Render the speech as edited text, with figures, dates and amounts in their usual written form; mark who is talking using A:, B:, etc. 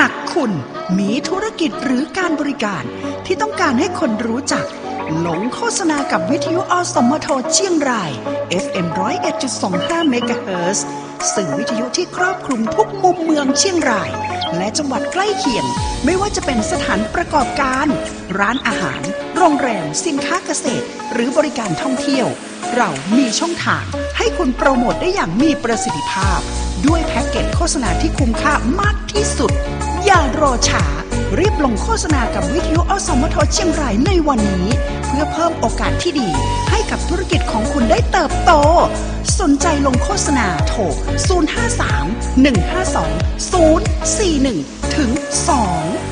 A: ากคุณมีธุรกิจหรือการบริการที่ต้องการให้คนรู้จักหลงโฆษณากับวิทยุอสมทเชียงราย FM 101.25 เมกะเฮิรตซ์สื่อวิทยุที่ครอบคลุมทุกมุมเมืองเชียงรายและจังหวัดใกล้เคียงไม่ว่าจะเป็นสถานประกอบการร้านอาหารโรงแรมสินค้าเกษตรหรือบริการท่องเที่ยวเรามีช่องทางให้คุณโปรโมทได้อย่างมีประสิทธิภาพด้วยแพ็กเกจโฆษณาที่คุ้มค่ามากที่สุดอย่ารอช้ารีบลงโฆษณากับวิทยุอสมทเชียงรายในวันนี้เพื่อเพิ่มโอกาสที่ดีให้กับธุรกิจของคุณได้เติบโตสนใจลงโฆษณาโทร 053 152 041 ถึง 2